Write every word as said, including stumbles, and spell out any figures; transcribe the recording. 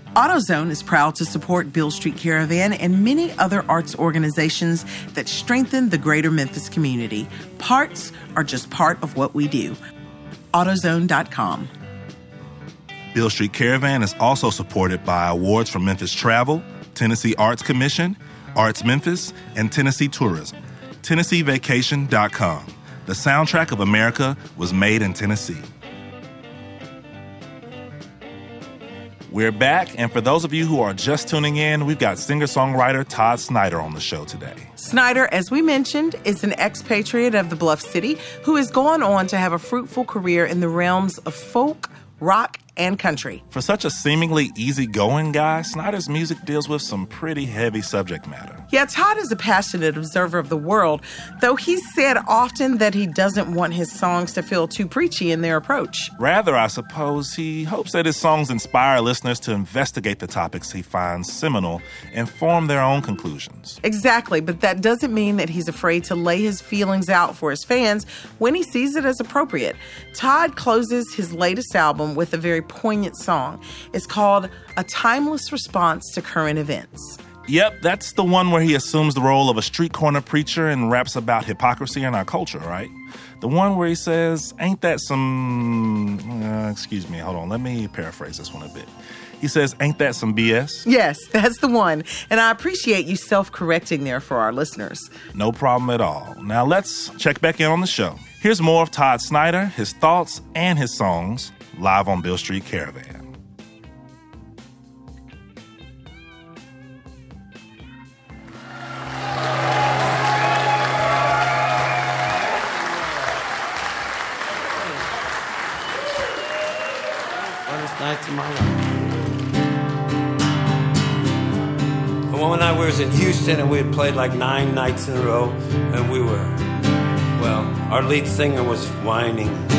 AutoZone is proud to support Beale Street Caravan and many other arts organizations that strengthen the greater Memphis community. Parts are just part of what we do. AutoZone dot com. Beale Street Caravan is also supported by awards from Memphis Travel, Tennessee Arts Commission, Arts Memphis, and Tennessee Tourism. Tennessee Vacation dot com. The soundtrack of America was made in Tennessee. We're back, and for those of you who are just tuning in, we've got singer-songwriter Todd Snyder on the show today. Snyder, as we mentioned, is an expatriate of the Bluff City who has gone on to have a fruitful career in the realms of folk, rock, and country. For such a seemingly easygoing guy, Snyder's music deals with some pretty heavy subject matter. Yeah, Todd is a passionate observer of the world, though he's said often that he doesn't want his songs to feel too preachy in their approach. Rather, I suppose, he hopes that his songs inspire listeners to investigate the topics he finds seminal and form their own conclusions. Exactly, but that doesn't mean that he's afraid to lay his feelings out for his fans when he sees it as appropriate. Todd closes his latest album with a very poignant song. It's called A Timeless Response to Current Events. Yep, that's the one where he assumes the role of a street corner preacher and raps about hypocrisy in our culture, right? The one where he says, ain't that some... Uh, excuse me, hold on, let me paraphrase this one a bit. He says, ain't that some B S? Yes, that's the one. And I appreciate you self-correcting there for our listeners. No problem at all. Now let's check back in on the show. Here's more of Todd Snyder, his thoughts, and his songs, live on Beale Street Caravan. Nights of my life. One night we was in Houston and we had played like nine nights in a row, and we were, well, our lead singer was whining.